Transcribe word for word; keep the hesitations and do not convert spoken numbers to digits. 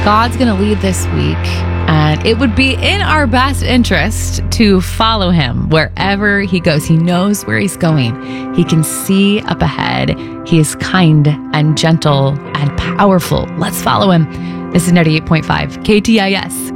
God's going to lead this week, and it would be in our best interest to follow him wherever he goes. He knows where he's going. He can see up ahead. He is kind and gentle and powerful. Let's follow him. This is ninety-eight point five K T I S.